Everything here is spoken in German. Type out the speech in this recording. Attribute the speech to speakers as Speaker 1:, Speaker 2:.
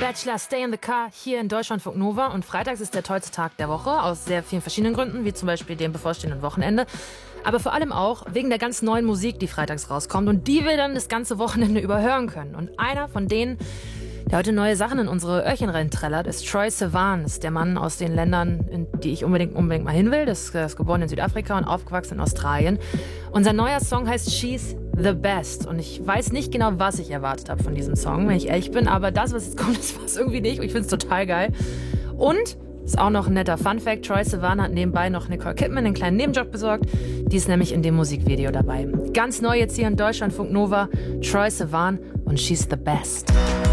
Speaker 1: Bachelor Stay in the Car hier in Deutschlandfunk Nova und freitags ist der tollste Tag der Woche aus sehr vielen verschiedenen Gründen, wie zum Beispiel dem bevorstehenden Wochenende, aber vor allem auch wegen der ganz neuen Musik, die freitags rauskommt und die wir dann das ganze Wochenende über hören können. Und einer von denen, der heute neue Sachen in unsere Öhrchen reinträllert, ist Troye Sivan, ist der Mann aus den Ländern, in die ich unbedingt mal hin will. Der ist geboren in Südafrika und aufgewachsen in Australien. Und sein neuer Song heißt She's the Best. Und ich weiß nicht genau, was ich erwartet habe von diesem Song, wenn ich ehrlich bin. Aber das, was jetzt kommt, das war es irgendwie nicht. Und ich finde es total geil. Und ist auch noch ein netter Funfact: Troye Sivan hat nebenbei noch Nicole Kidman einen kleinen Nebenjob besorgt. Die ist nämlich in dem Musikvideo dabei. Ganz neu jetzt hier in Deutschlandfunk Nova, Troye Sivan und She's the Best.